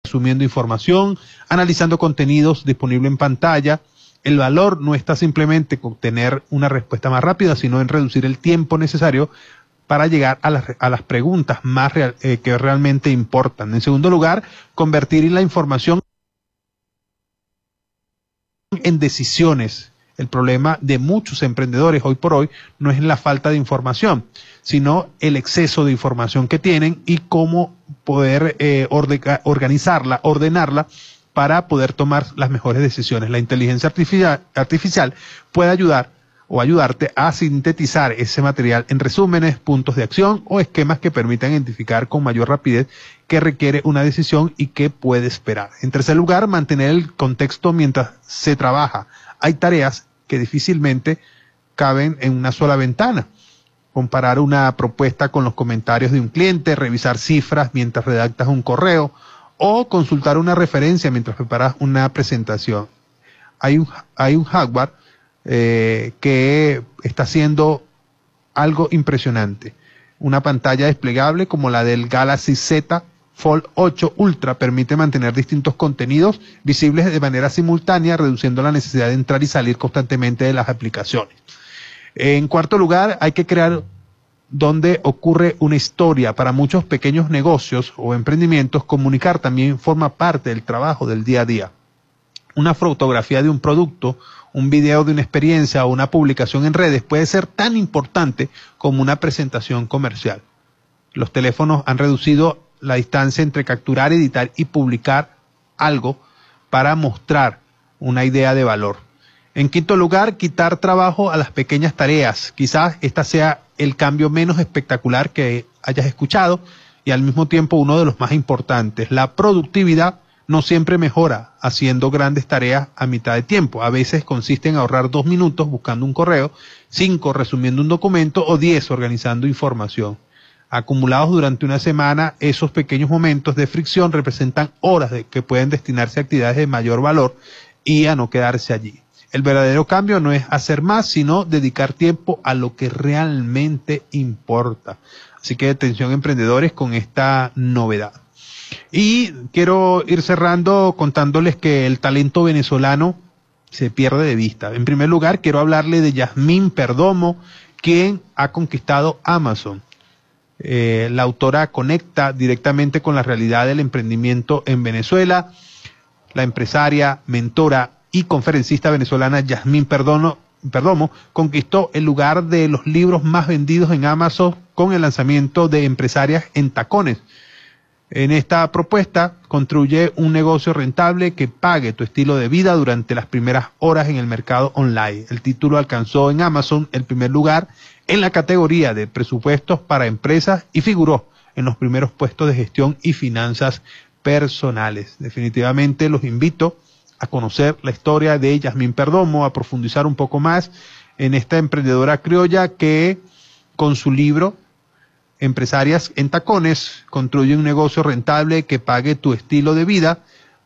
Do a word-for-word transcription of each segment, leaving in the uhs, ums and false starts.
resumiendo información, analizando contenidos disponibles en pantalla. El valor no está simplemente con tener una respuesta más rápida, sino en reducir el tiempo necesario para llegar a las, a las preguntas más real, eh, que realmente importan. En segundo lugar, convertir la información en decisiones. El problema de muchos emprendedores hoy por hoy no es la falta de información, sino el exceso de información que tienen y cómo poder eh, ordeca, organizarla, ordenarla para poder tomar las mejores decisiones. La inteligencia artificial, artificial puede ayudar o ayudarte a sintetizar ese material en resúmenes, puntos de acción o esquemas que permitan identificar con mayor rapidez qué requiere una decisión y qué puede esperar. En tercer lugar, mantener el contexto mientras se trabaja. Hay tareas que difícilmente caben en una sola ventana. Comparar una propuesta con los comentarios de un cliente, revisar cifras mientras redactas un correo o consultar una referencia mientras preparas una presentación. Hay un, hay un hardware eh, que está haciendo algo impresionante. Una pantalla desplegable como la del Galaxy Z Fold ocho Ultra permite mantener distintos contenidos visibles de manera simultánea, reduciendo la necesidad de entrar y salir constantemente de las aplicaciones. En cuarto lugar, hay que crear donde ocurre una historia. Para muchos pequeños negocios o emprendimientos, comunicar también forma parte del trabajo del día a día. Una fotografía de un producto, un video de una experiencia o una publicación en redes puede ser tan importante como una presentación comercial. Los teléfonos han reducido la distancia entre capturar, editar y publicar algo para mostrar una idea de valor. En quinto lugar, quitar trabajo a las pequeñas tareas. Quizás esta sea el cambio menos espectacular que hayas escuchado y al mismo tiempo uno de los más importantes. La productividad no siempre mejora haciendo grandes tareas a mitad de tiempo. A veces consiste en ahorrar dos minutos buscando un correo, cinco resumiendo un documento o diez organizando información. Acumulados durante una semana, esos pequeños momentos de fricción representan horas de que pueden destinarse a actividades de mayor valor y a no quedarse allí. El verdadero cambio no es hacer más, sino dedicar tiempo a lo que realmente importa. Así que atención emprendedores con esta novedad. Y quiero ir cerrando contándoles que el talento venezolano se pierde de vista. En primer lugar, quiero hablarle de Yasmín Perdomo, quien ha conquistado Amazon. Eh, la autora conecta directamente con la realidad del emprendimiento en Venezuela. La empresaria, mentora y conferencista venezolana Yasmín Perdomo, Perdomo conquistó el lugar de los libros más vendidos en Amazon con el lanzamiento de Empresarias en Tacones. En esta propuesta, construye un negocio rentable que pague tu estilo de vida durante las primeras horas en el mercado online. El título alcanzó en Amazon el primer lugar en la categoría de presupuestos para empresas y figuró en los primeros puestos de gestión y finanzas personales. Definitivamente los invito a conocer la historia de Yasmín Perdomo, a profundizar un poco más en esta emprendedora criolla que con su libro Empresarias en Tacones construye un negocio rentable que pague tu estilo de vida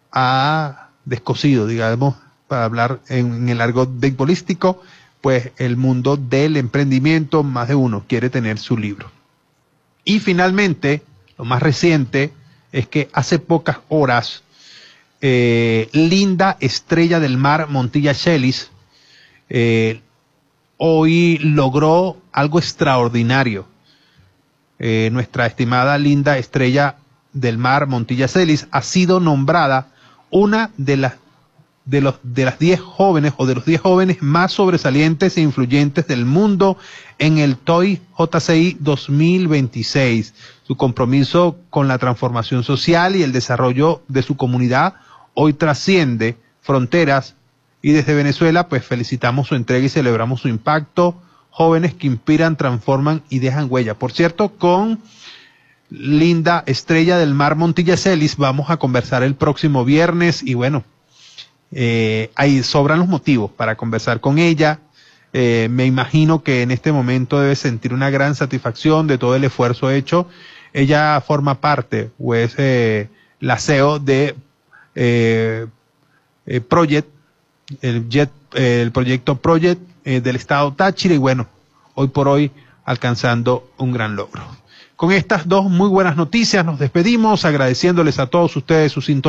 a descosido, digamos, para hablar en, en el argot beisbolístico, pues el mundo del emprendimiento, más de uno quiere tener su libro. Y finalmente, lo más reciente es que hace pocas horas, eh, Linda Estrella del Mar Montilla Celis eh, hoy logró algo extraordinario. Eh, nuestra estimada Linda Estrella del Mar Montilla Celis ha sido nombrada una de las de los de las diez jóvenes o de los diez jóvenes más sobresalientes e influyentes del mundo en el Toy J C I dos mil veintiséis. Su compromiso con la transformación social y el desarrollo de su comunidad hoy trasciende fronteras y desde Venezuela pues felicitamos su entrega y celebramos su impacto. Jóvenes que inspiran, transforman y dejan huella. Por cierto, con Linda Estrella del Mar Montilla Celis vamos a conversar el próximo viernes y bueno, eh, ahí sobran los motivos para conversar con ella. Eh, me imagino que en este momento debe sentir una gran satisfacción de todo el esfuerzo hecho. Ella forma parte o es eh, la C E O de eh, eh, Project, el, Jet, eh, el proyecto Project eh, del estado Táchira y bueno, hoy por hoy alcanzando un gran logro. Con estas dos muy buenas noticias nos despedimos agradeciéndoles a todos ustedes su sintonía.